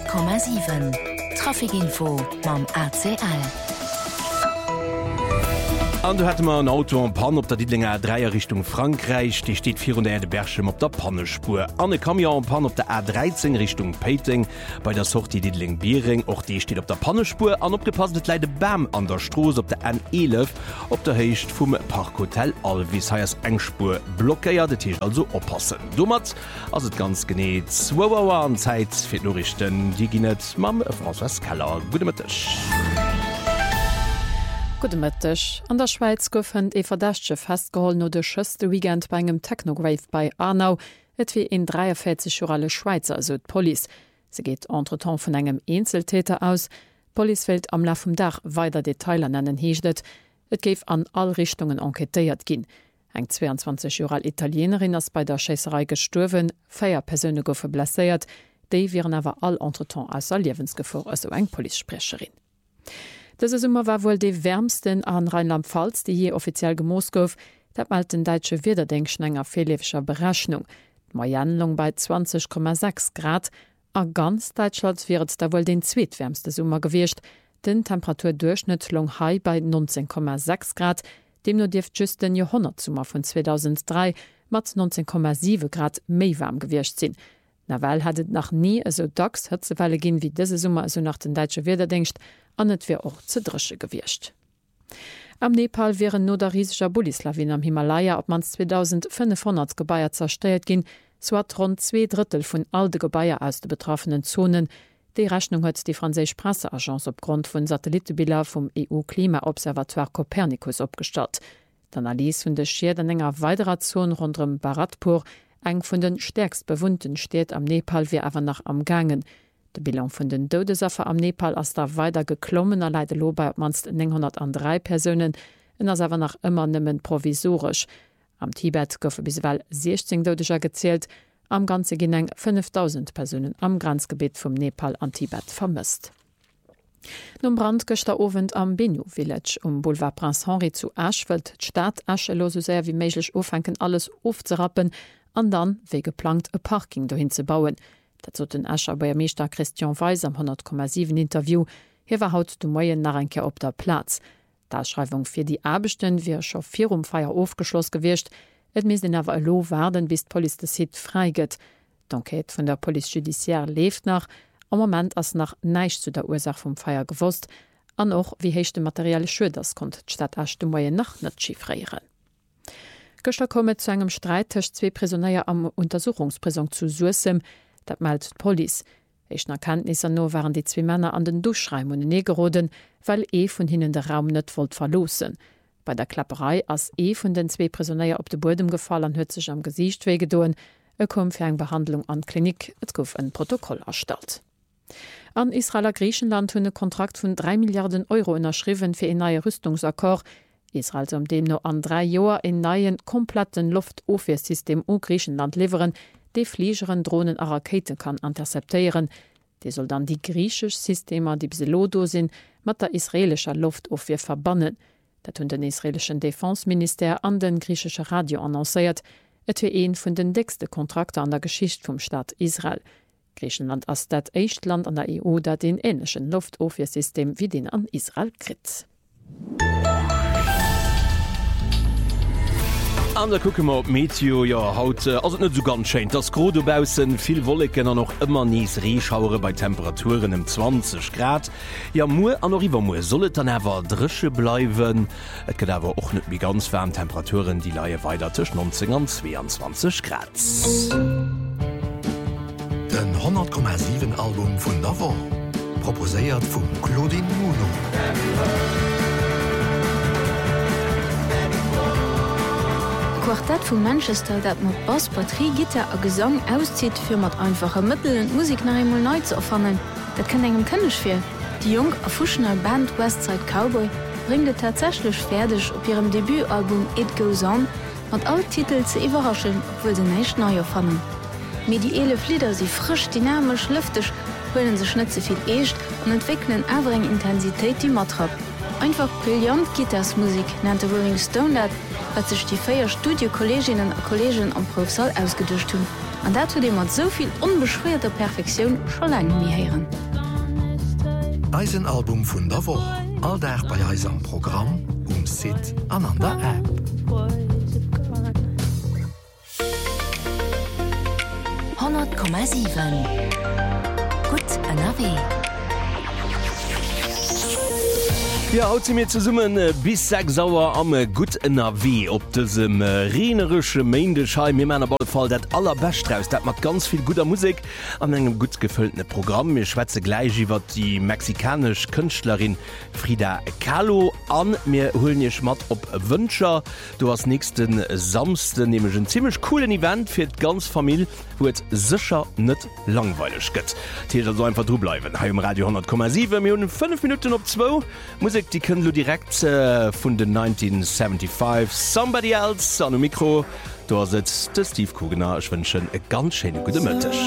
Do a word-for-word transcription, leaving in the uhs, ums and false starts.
Komma sieben Trafikinfo mam A C L. An du hätte man ein Auto an Pan op der Diedlinger Dreier Richtung Frankreich, die steht vier der Bergschem op der Pannespur. Anne kam ja an Pan op der A dreizehn Richtung Peiting bei der Sortie Diedling Biering, auch die steht op der Pannespur an opgepasset leide Bam an der Stroß op der N elf op der Hecht vum Parkhotel Alvis heiers Engspur blockéiert, det Tisch also oppassen. Dummert as het ganz genet Zwower an Zeit fir Norrichten, die ginet mam François Keller Gudemëttech. Gudemëttech. An der Schweiz goufend e verdächtche festgeholl no de schëste Weekend bei engem Technograve bei Arnau, et wie en dreiundvierzig Jahre Schweizer so d Poli. Se geht entretemps vun engem Einzeltäter aus. Poli wild am Lauf vum Dach weiter Detailer nennen hiechtet. Et géif an all Richtungen enquetéiert ginn. Eng zweiundzwanzig Jahre Italienerin ass bei der Schässerei gestorwen, féier Persöne goufe blesséiert, déi viren awer all entretemps aus der Liewensgefahr also eng Polizsprecherin. Das Summer war wohl de wärmsten an Rheinland-Pfalz, die hier offiziell gemoos gouf, dat mal den deitsche Wiederdenkschen enger fehlewscher Berechnung. Moianlung bei zwanzig Komma sechs Grad, a ganz Deutschland wird da wohl den zweitwärmste Summer gewircht, den Temperaturdurchschnittlung hai bei neunzehn Komma sechs Grad, dem nur dirft just den Jahrhundertsummer von zweitausenddrei mat neunzehn Komma sieben Grad méi warm gewircht sinn. Nawel hatt nach nie eso dacks Hëtzeweile ginn wie dese Summer also nach den deitsche Wiederdenkcht, an net wär och ze dresche gewircht. Am Nepal wären no der riesiger Bullislawin am Himalaya op mans zweitausendfünfhundert Gebaier zersteiert ginn, so hat rund zwei Drittel vun all de Gebaier aus de betroffenen Zonen. Die Rechnung huet die Französisch Presseagenz opgrund vun Satellitebilder vum E U-Klimaobservatoire Copernicus opgestat. D'Analyse vun de Schäden enger weiterer Zonen rund um Bharatpur, eng vun den stärkst bewunten steht am Nepal wie awer nach am Gangen. De Bilan vun den Dodesaffer am Nepal ass da weiter geklommener leide lo bei manst neunhundertdrei Personen, en ass awer nach immer nimmen provisorisch. Am Tibet goufe biswell sechzehn Dodescher gezählt, am ganze ginn eng fünftausend Personen am Grenzgebiet vum Nepal an Tibet vermisst. Nom Brand gëchter Owend am Benue Village um Boulevard Prince Henri zu Asch wëlt d'Staat Aschelo so sehr wie méiglech ofenken alles ofzerappen, an dann wéi geplant e Parking dohin ze bauen. Dat zo den Ascher beier Meester Christian Weis am hundert Komma sieben Interview, hier war haut du Moien nach enke op der Platz. D'Aschreibung fir die Abechten wie scho vier um Feier aufgeschloss gewircht, et mis den awer lo werden bis d'Poli de Sit freiget. D'Enquête vun der Police Judiciaire left nach, am moment ass nach neiich zu der Ursach vum Feier gewost, an och wie hechte materielle Schëders kont d'Stadt Asch du Moien nach net chiffréieren. Gëchter komme zu engem Streit tech zwee Prisonnéier am Untersuchungsprison zu Sursem, dat meldt Poli. Eichner Kenntnisser no waren die zwe Männer an den Duschreim und negeroden, weil e vun hinnen der Raum net wollt verlosen. Bei der Klapperei ass e vun den zwee Prisonnéier op de Bodem gefallen huet sech am Gesicht weh gedoen, e kom fir eng Behandlung an Klinik, et gouf en Protokoll erstellt. An Israeler Griechenland hunne Kontrakt vun drei Milliarden Euro ënnerschriwen fir en neue Rüstungsakkor. Israel soll dem no an drei Joer en neien kompletten Luftofwehrsystem u Griechenland leveren, de Fliegeren Drohnen a Raketen kann interceptéieren. Die soll dann die griechisch Systemer, die Pselodo sinn, mat der israelscher Luftofwehr verbannen. Dat hunn den israelischen Defenseminister an den griechische Radio annoncéiert, et hue een vun den dickste Kontrakte an der Geschicht vum Staat Israel. Griechenland ass dat Eichtland an der E U, dat den enneschen Luftofwehrsystem wie den an Israel krit. An der Kuckemer Meteo ja haut ass net so ganz scheint. Das Grodobausen viel Wollecken an noch immer nies Reeschaure bei Temperaturen im zwanzig Grad. Ja Mu an River Mu sollet dann ewer drische bleiwen. Et gët awer och net wie ganz wärm Temperaturen, die laie weiter tech neunzehn an zweiundzwanzig Grad. Den hundert Komma sieben Album vun Davon proposéiert vum Claudine Muno. Quartett vu Manchester, dat mat Bass, Batterie, Gitter a Gesang auszieht, fir mat einfache Mittel und Musik nach einmal neu zu erfannen. Dat kann engem kënnech fir. Die jung erfuschner Band Westside Cowboy bringt tatsächlich fertig op ihrem Debütalbum It Goes On mat all Titel ze überraschen, obwohl se nicht neu erfannen. Medielle Flieder sie frisch, dynamisch, lüftig, holen se Schnitze viel echt und entwickeln avering Intensität die Matrap. Einfach brillant Gittersmusik nannte Rolling Stone dat, wat sich die feier Studiokolleginnen und Kollegen am Professor ausgedischt hun. an dazu dem mat soviel unbeschwerter Perfektion schon lang nie heieren. Eisenalbum vun der Woche. All der bei Eis am Programm, um Sit an an der App. hundert Komma sieben Gut an A W. Ja, haut sie mir zu summen äh, bis sechs sauer am äh, gut N R W op diesem äh, renerische Maindeschein mir meiner Ballfall dat allerbeststrauss dat mat ganz viel guter Musik an engem gut gefülltene Programm mir schwätze gleich iwwer die mexikanisch Künstlerin Frida Kahlo an mir holen ihr schmat op Wünscher du hast nächsten samste nämlich ein ziemlich coolen Event fir ganz Familie wo het sicher net langweilig gëtt so einfach du bleiben ha im Radio hundert Komma sieben Millionen fünf Minuten op zwei Musik die können du direkt äh, von den neunzehnhundertfünfundsiebzig somebody else an dem Mikro da sitzt der Steve Kugener ich wünsche e ganz schöne gute Mittag.